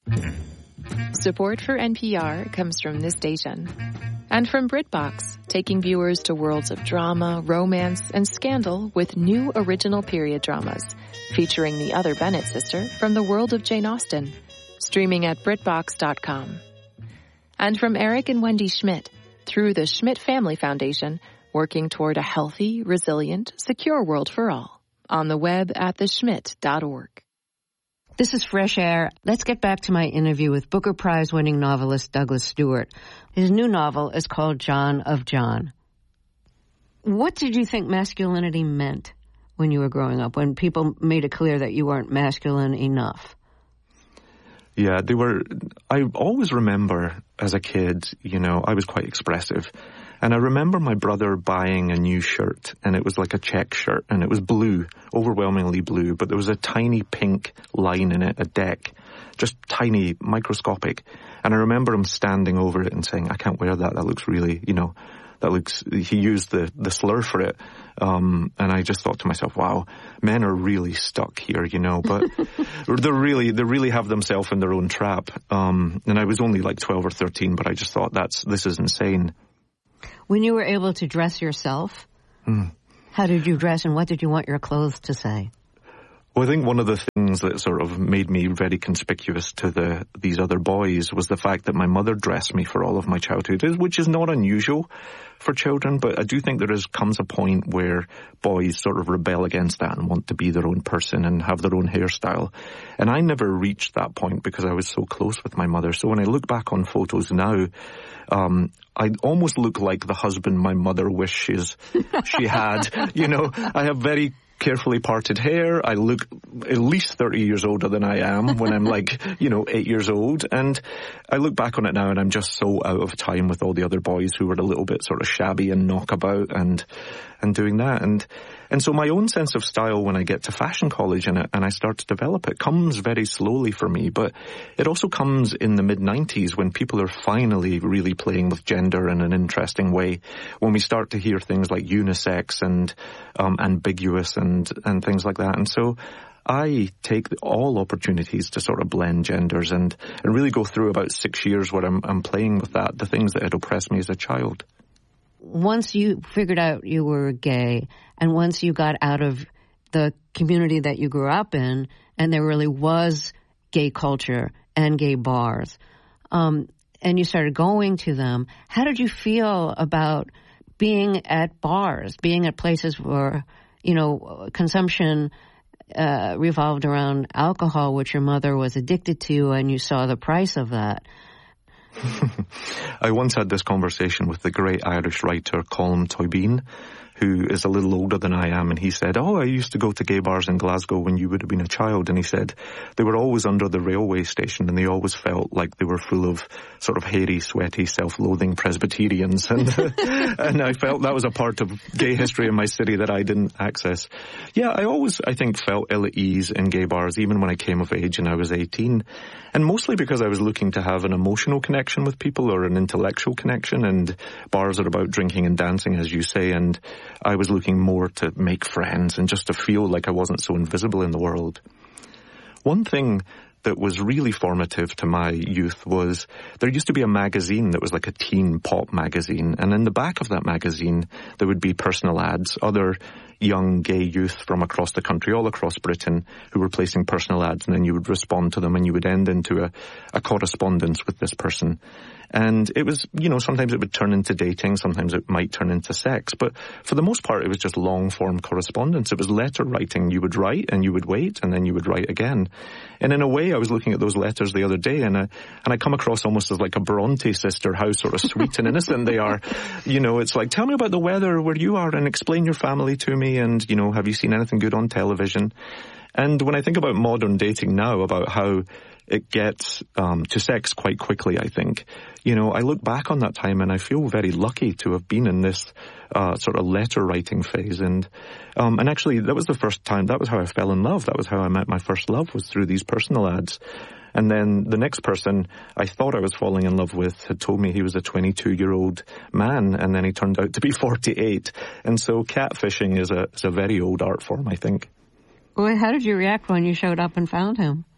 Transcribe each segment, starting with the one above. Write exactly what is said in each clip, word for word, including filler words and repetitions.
Support for N P R comes from this station. And from BritBox, taking viewers to worlds of drama, romance, and scandal with new original period dramas, featuring the other Bennett sister from the world of Jane Austen, streaming at BritBox dot com. And from Eric and Wendy Schmidt, through the Schmidt Family Foundation, working toward a healthy, resilient, secure world for all. On the web at the schmidt dot org. This is Fresh Air. Let's get back to my interview with Booker Prize-winning novelist Douglas Stewart. His new novel is called John of John. What did you think masculinity meant when you were growing up, when people made it clear that you weren't masculine enough? Yeah, they were, I always remember as a kid, you know, I was quite expressive. And I remember my brother buying a new shirt, and it was like a check shirt, and it was blue, overwhelmingly blue, but there was a tiny pink line in it, a deck, just tiny, microscopic. And I remember him standing over it and saying, I can't wear that, that looks really, you know, that looks, he used the, the slur for it. Um, and I just thought to myself, wow, men are really stuck here, you know, but they're really, they really have themselves in their own trap. Um, and I was only like twelve or thirteen, but I just thought that's, this is insane. When you were able to dress yourself, mm. how did you dress and what did you want your clothes to say? Well, I think one of the things that sort of made me very conspicuous to the these other boys was the fact that my mother dressed me for all of my childhood, which is not unusual for children, but I do think there is comes a point where boys sort of rebel against that and want to be their own person and have their own hairstyle. And I never reached that point because I was so close with my mother. So when I look back on photos now, um, I almost look like the husband my mother wishes she had. You know, I have very carefully parted hair. I look at least thirty years older than I am when I'm like, you know, eight years old. And I look back on it now and I'm just so out of time with all the other boys who were a little bit sort of shabby and knockabout and, and doing that. And, and so my own sense of style when I get to fashion college and, and I start to develop it comes very slowly for me, but it also comes in the mid nineties when people are finally really playing with gender in an interesting way, when we start to hear things like unisex and um, ambiguous and, and things like that. And so I take all opportunities to sort of blend genders and, and really go through about six years where I'm, I'm playing with that, the things that had oppressed me as a child. Once you figured out you were gay and once you got out of the community that you grew up in and there really was gay culture and gay bars, um, and you started going to them, how did you feel about being at bars, being at places where, you know, consumption uh, revolved around alcohol, which your mother was addicted to, and you saw the price of that? I once had this conversation with the great Irish writer Colm Tóibín, who is a little older than I am, and he said, oh, I used to go to gay bars in Glasgow when you would have been a child, and he said they were always under the railway station and they always felt like they were full of sort of hairy, sweaty, self-loathing Presbyterians, and and I felt that was a part of gay history in my city that I didn't access. Yeah, I always, I think, felt ill at ease in gay bars, even when I came of age and I was eighteen, and mostly because I was looking to have an emotional connection with people or an intellectual connection, and bars are about drinking and dancing, as you say, and I was looking more to make friends and just to feel like I wasn't so invisible in the world. One thing that was really formative to my youth was there used to be a magazine that was like a teen pop magazine, and in the back of that magazine there would be personal ads, other young gay youth from across the country, all across Britain, who were placing personal ads, and then you would respond to them and you would end into a, a correspondence with this person. And it was, you know, sometimes it would turn into dating, sometimes it might turn into sex, but for the most part it was just long-form correspondence. It was letter writing. You would write and you would wait and then you would write again. And in a way I was looking at those letters the other day and I, and I come across almost as like a Bronte sister, how sort of sweet and innocent they are. You know, it's like, tell me about the weather where you are and explain your family to me and, you know, have you seen anything good on television? And when I think about modern dating now, about how it gets um, to sex quite quickly, I think, you know, I look back on that time and I feel very lucky to have been in this uh, sort of letter writing phase. And um, and actually, that was the first time, that was how I fell in love. That was how I met my first love, was through these personal ads. And then the next person I thought I was falling in love with had told me he was a twenty-two-year-old man, and then he turned out to be forty-eight. And so catfishing is a, is a very old art form, I think. Well, how did you react when you showed up and found him?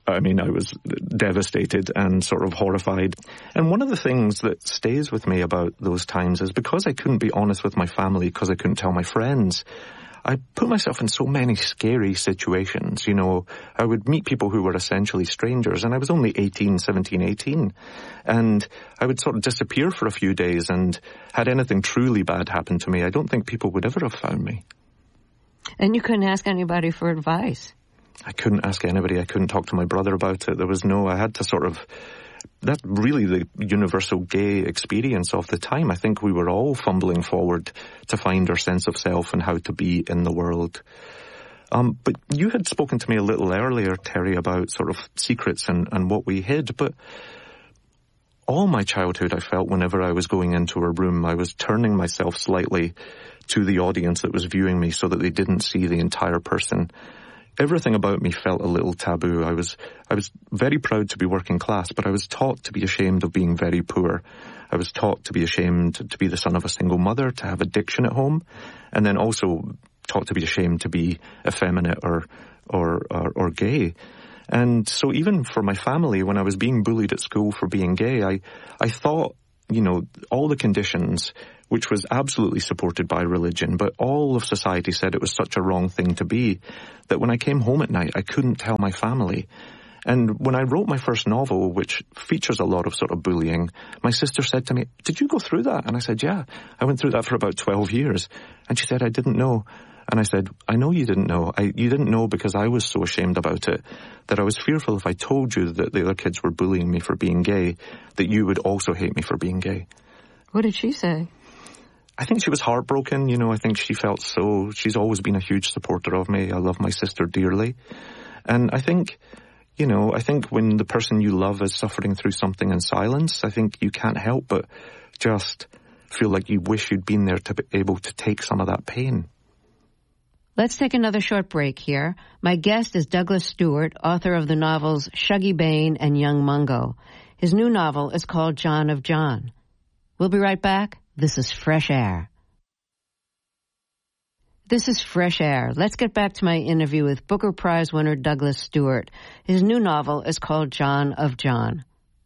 I mean, I was devastated and sort of horrified. And one of the things that stays with me about those times is because I couldn't be honest with my family, because I couldn't tell my friends, I put myself in so many scary situations. You know, I would meet people who were essentially strangers, and I was only eighteen, seventeen, eighteen. And I would sort of disappear for a few days, and had anything truly bad happen to me, I don't think people would ever have found me. And you couldn't ask anybody for advice. I couldn't ask anybody. I couldn't talk to my brother about it. There was no, I had to sort of, that's really the universal gay experience of the time. I think we were all fumbling forward to find our sense of self and how to be in the world. Um, but you had spoken to me a little earlier, Terry, about sort of secrets and, and what we hid. But all my childhood, I felt whenever I was going into a room, I was turning myself slightly to the audience that was viewing me so that they didn't see the entire person. Everything about me felt a little taboo. I was I was very proud to be working class, but I was taught to be ashamed of being very poor. I was taught to be ashamed to be the son of a single mother, to have addiction at home, and then also taught to be ashamed to be effeminate or or or, or gay. And so even for my family, when I was being bullied at school for being gay, I I thought, you know, all the conditions, which was absolutely supported by religion, but all of society said it was such a wrong thing to be, that when I came home at night, I couldn't tell my family. And when I wrote my first novel, which features a lot of sort of bullying, my sister said to me, "Did you go through that?" And I said, "Yeah, I went through that for about twelve years. And she said, "I didn't know." And I said, "I know you didn't know. I, you didn't know because I was so ashamed about it that I was fearful if I told you that the other kids were bullying me for being gay, that you would also hate me for being gay." What did she say? I think she was heartbroken. You know, I think she felt so, she's always been a huge supporter of me. I love my sister dearly. And I think, you know, I think when the person you love is suffering through something in silence, I think you can't help but just feel like you wish you'd been there to be able to take some of that pain. Let's take another short break here. My guest is Douglas Stewart, author of the novels Shuggie Bain and Young Mungo. His new novel is called John of John. We'll be right back. This is Fresh Air. This is Fresh Air. Let's get back to my interview with Booker Prize winner Douglas Stewart. His new novel is called John of John.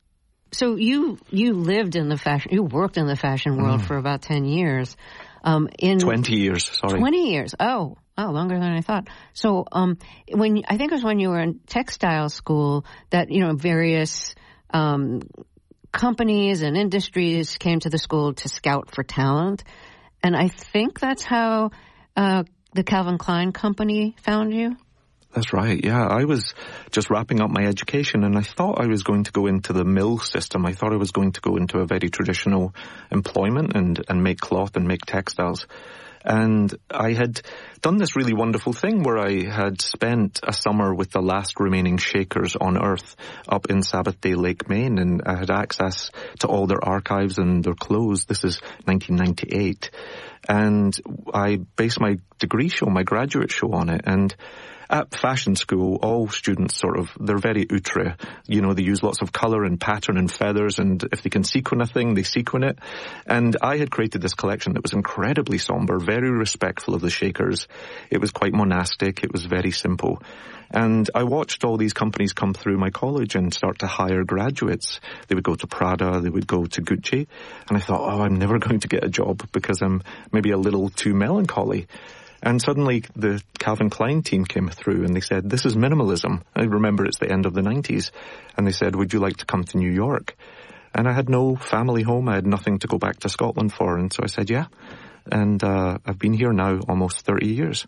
So you you lived in the fashion, you worked in the fashion world mm. for about ten years. Um, in twenty years, sorry. twenty years. Oh, oh, longer than I thought. So um, when I think it was when you were in textile school that, you know, various um companies and industries came to the school to scout for talent. And I think that's how uh, the Calvin Klein company found you. That's right, yeah. I was just wrapping up my education and I thought I was going to go into the mill system. I thought I was going to go into a very traditional employment and, and make cloth and make textiles. And I had done this really wonderful thing where I had spent a summer with the last remaining Shakers on Earth up in Sabbath Day Lake, Maine, and I had access to all their archives and their clothes. This is nineteen ninety-eight. And I based my degree show, my graduate show on it. And at fashion school, all students sort of, they're very outre. You know, they use lots of color and pattern and feathers, and if they can sequin a thing, they sequin it. And I had created this collection that was incredibly somber, very respectful of the Shakers. It was quite monastic. It was very simple. And I watched all these companies come through my college and start to hire graduates. They would go to Prada, they would go to Gucci. And I thought, oh, I'm never going to get a job because I'm maybe a little too melancholy. And suddenly the Calvin Klein team came through and they said, "This is minimalism." I remember it's the end of the nineties. And they said, "Would you like to come to New York?" And I had no family home. I had nothing to go back to Scotland for. And so I said, yeah. And uh, I've been here now almost thirty years.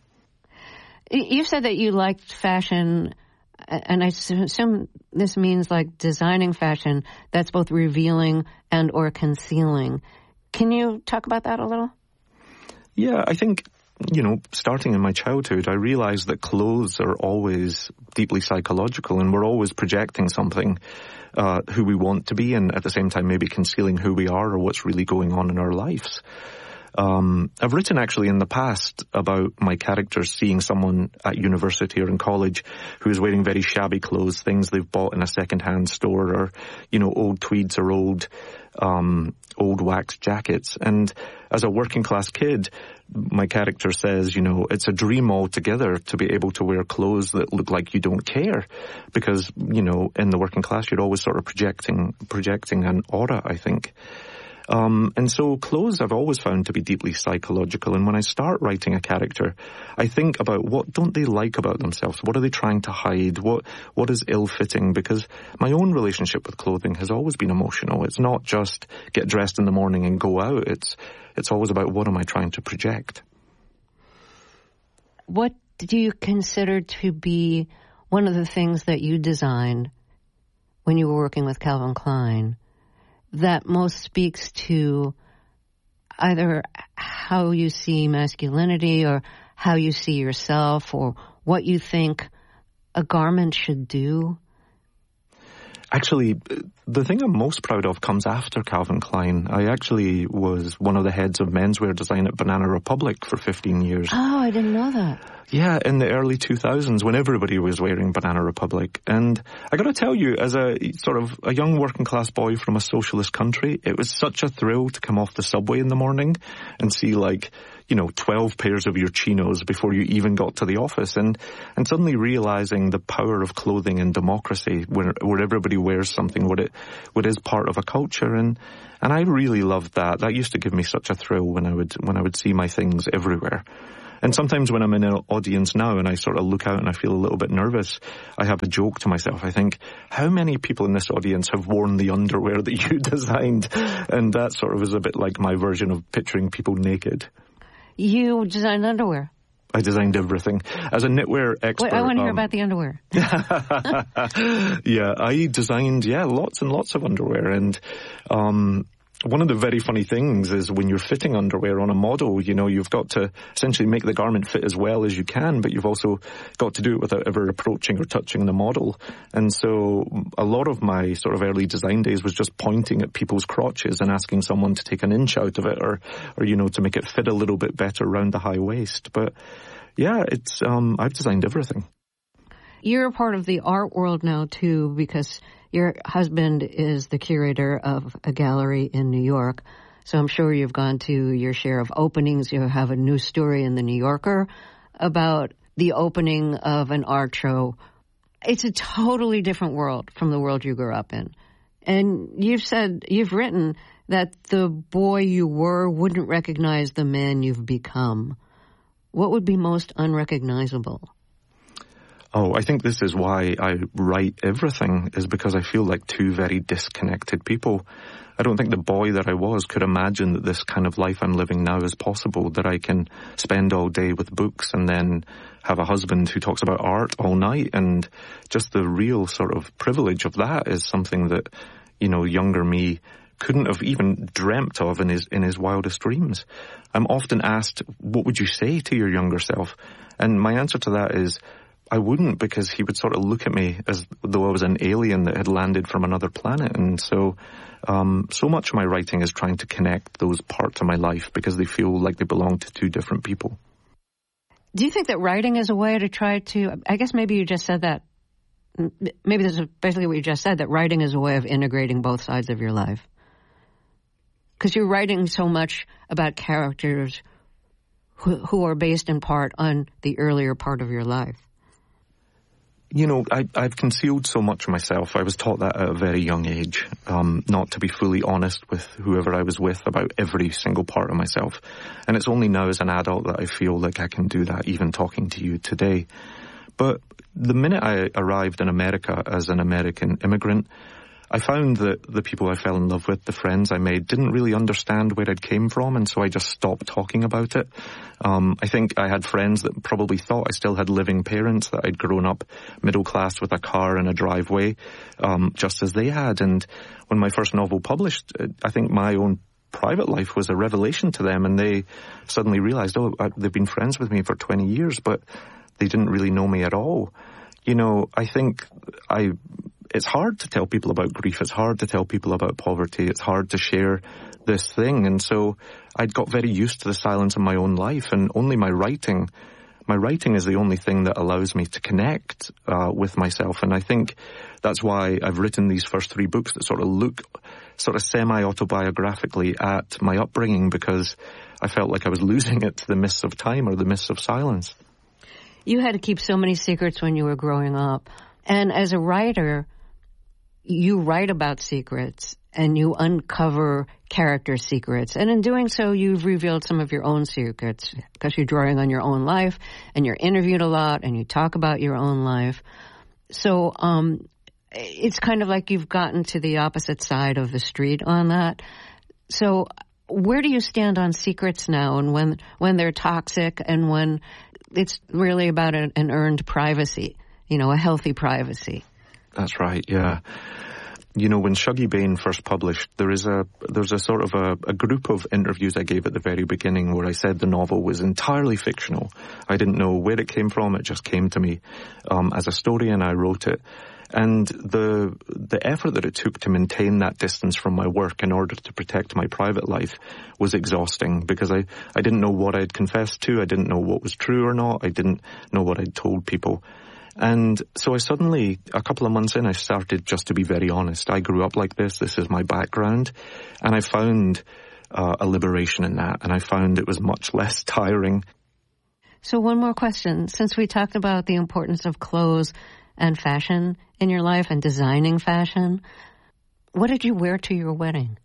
You said that you liked fashion, and I assume this means like designing fashion that's both revealing and or concealing. Can you talk about that a little? Yeah, I think, you know, starting in my childhood, I realized that clothes are always deeply psychological and we're always projecting something, uh, who we want to be, and at the same time maybe concealing who we are or what's really going on in our lives. Um, I've written actually in the past about my characters seeing someone at university or in college who is wearing very shabby clothes, things they've bought in a second-hand store, or, you know, old tweeds or old, um, old wax jackets. And as a working class kid, my character says, you know, it's a dream altogether to be able to wear clothes that look like you don't care. Because, you know, in the working class, you're always sort of projecting, projecting an aura, I think. Um, and so clothes I've always found to be deeply psychological. And when I start writing a character, I think about what don't they like about themselves? What are they trying to hide? What, what is ill-fitting? Because my own relationship with clothing has always been emotional. It's not just get dressed in the morning and go out. It's, it's always about what am I trying to project? What do you consider to be one of the things that you designed when you were working with Calvin Klein that most speaks to either how you see masculinity or how you see yourself or what you think a garment should do? Actually, the thing I'm most proud of comes after Calvin Klein. I actually was one of the heads of menswear design at Banana Republic for fifteen years. Oh, I didn't know that. Yeah, in the early two thousands when everybody was wearing Banana Republic. And I got to tell you, as a sort of a young working class boy from a socialist country, it was such a thrill to come off the subway in the morning and see like, you know, twelve pairs of your chinos before you even got to the office, and, and suddenly realizing the power of clothing in democracy where, where everybody wears something, what it, what is part of a culture. And, and I really loved that. That used to give me such a thrill when I would, when I would see my things everywhere. And sometimes when I'm in an audience now and I sort of look out and I feel a little bit nervous, I have a joke to myself. I think, how many people in this audience have worn the underwear that you designed? And that sort of is a bit like my version of picturing people naked. You designed underwear? I designed everything. As a knitwear expert... Wait, I want to hear um, about the underwear. Yeah, I designed, yeah, lots and lots of underwear. And um one of the very funny things is when you're fitting underwear on a model, you know, you've got to essentially make the garment fit as well as you can, but you've also got to do it without ever approaching or touching the model. And so a lot of my sort of early design days was just pointing at people's crotches and asking someone to take an inch out of it or, or, you know, to make it fit a little bit better around the high waist. But yeah, it's, um, I've designed everything. You're a part of the art world now too, because your husband is the curator of a gallery in New York. So I'm sure you've gone to your share of openings. You have a new story in the New Yorker about the opening of an art show. It's a totally different world from the world you grew up in. And you've said, you've written that the boy you were wouldn't recognize the man you've become. What would be most unrecognizable? Oh, I think this is why I write everything, is because I feel like two very disconnected people. I don't think the boy that I was could imagine that this kind of life I'm living now is possible, that I can spend all day with books and then have a husband who talks about art all night. And just the real sort of privilege of that is something that, you know, younger me couldn't have even dreamt of in his, in his wildest dreams. I'm often asked, what would you say to your younger self? And my answer to that is, I wouldn't, because he would sort of look at me as though I was an alien that had landed from another planet. And so, um, so much of my writing is trying to connect those parts of my life because they feel like they belong to two different people. Do you think that writing is a way to try to, I guess maybe you just said that, maybe this is basically what you just said, that writing is a way of integrating both sides of your life? Because you're writing so much about characters who, who are based in part on the earlier part of your life. You know, I, I've concealed so much of myself. I was taught that at a very young age, um, not to be fully honest with whoever I was with about every single part of myself. And it's only now as an adult that I feel like I can do that, even talking to you today. But the minute I arrived in America as an American immigrant, I found that the people I fell in love with, the friends I made, didn't really understand where I'd came from, and so I just stopped talking about it. Um, I think I had friends that probably thought I still had living parents, that I'd grown up middle class with a car and a driveway, um, just as they had. And when my first novel published, I think my own private life was a revelation to them, and they suddenly realized, oh, they've been friends with me for twenty years, but they didn't really know me at all. You know, I think I... It's hard to tell people about grief. It's hard to tell people about poverty. It's hard to share this thing. And so I'd got very used to the silence in my own life, and only my writing, my writing is the only thing that allows me to connect uh, with myself. And I think that's why I've written these first three books that sort of look sort of semi-autobiographically at my upbringing, because I felt like I was losing it to the mists of time or the mists of silence. You had to keep so many secrets when you were growing up. And as a writer, you write about secrets and you uncover character secrets. And in doing so, you've revealed some of your own secrets because you're drawing on your own life and you're interviewed a lot and you talk about your own life. So um, it's kind of like you've gotten to the opposite side of the street on that. So where do you stand on secrets now, and when, when they're toxic and when it's really about an, an earned privacy, you know, a healthy privacy? That's right, yeah. You know, when Shuggie Bain first published, there is a there's a sort of a, a group of interviews I gave at the very beginning where I said the novel was entirely fictional. I didn't know where it came from. It just came to me um, as a story, and I wrote it. And the the effort that it took to maintain that distance from my work in order to protect my private life was exhausting, because I, I didn't know what I'd confessed to. I didn't know what was true or not. I didn't know what I'd told people. And so I suddenly, a couple of months in, I started just to be very honest. I grew up like this. This is my background. And I found uh, a liberation in that. And I found it was much less tiring. So one more question. Since we talked about the importance of clothes and fashion in your life and designing fashion, what did you wear to your wedding?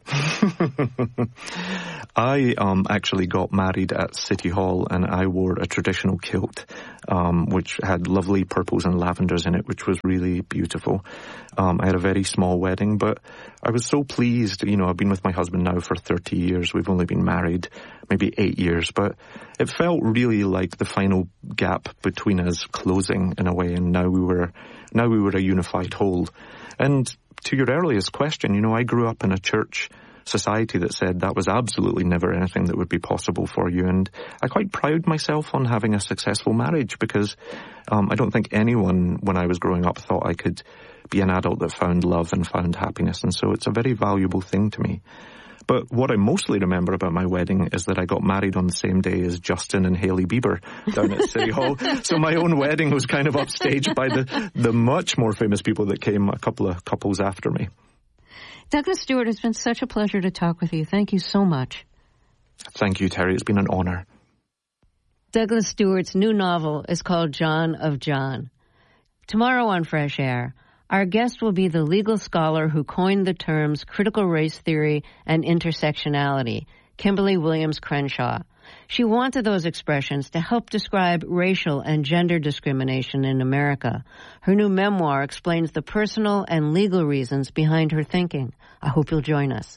I um, actually got married at City Hall, and I wore a traditional kilt, um, which had lovely purples and lavenders in it, which was really beautiful. Um, I had a very small wedding, but I was so pleased. You know, I've been with my husband now for thirty years. We've only been married maybe eight years, but it felt really like the final gap between us closing in a way, and now we were, now we were a unified whole. And to your earliest question, you know, I grew up in a church society that said that was absolutely never anything that would be possible for you. And I quite pride myself on having a successful marriage, because um, I don't think anyone when I was growing up thought I could be an adult that found love and found happiness. And so it's a very valuable thing to me. But what I mostly remember about my wedding is that I got married on the same day as Justin and Hailey Bieber down at City Hall. So my own wedding was kind of upstaged by the, the much more famous people that came a couple of couples after me. Douglas Stewart, it's been such a pleasure to talk with you. Thank you so much. Thank you, Terry. It's been an honor. Douglas Stewart's new novel is called John of John. Tomorrow on Fresh Air, our guest will be the legal scholar who coined the terms critical race theory and intersectionality, Kimberly Williams Crenshaw. She wanted those expressions to help describe racial and gender discrimination in America. Her new memoir explains the personal and legal reasons behind her thinking. I hope you'll join us.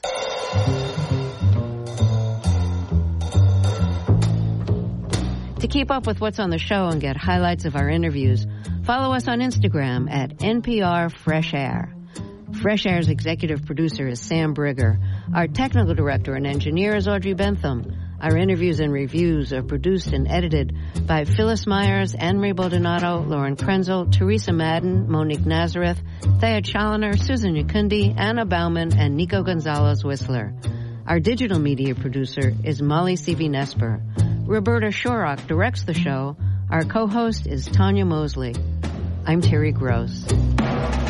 To keep up with what's on the show and get highlights of our interviews, follow us on Instagram at N P R Fresh Air. Fresh Air's executive producer is Sam Brigger. Our technical director and engineer is Audrey Bentham. Our interviews and reviews are produced and edited by Phyllis Myers, Anne-Marie Baldonado, Lauren Krenzel, Teresa Madden, Monique Nazareth, Thea Challoner, Susan Yakundi, Anna Bauman, and Nico Gonzalez-Whistler. Our digital media producer is Molly Seavey-Nesper. Roberta Shorrock directs the show. Our co-host is Tanya Mosley. I'm Terry Gross.